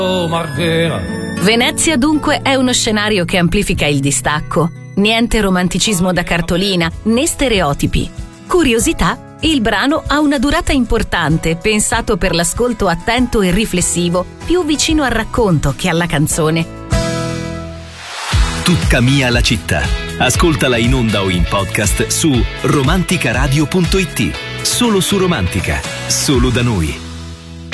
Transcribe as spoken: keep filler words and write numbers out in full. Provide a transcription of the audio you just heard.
Oh, Marghera. Venezia dunque è uno scenario che amplifica il distacco. Niente romanticismo da cartolina, né stereotipi. Curiosità, il brano ha una durata importante, pensato per l'ascolto attento e riflessivo, più vicino al racconto che alla canzone. Tutta mia la città. Ascoltala in onda o in podcast su romanticaradio punto it. Solo su Romantica, solo da noi.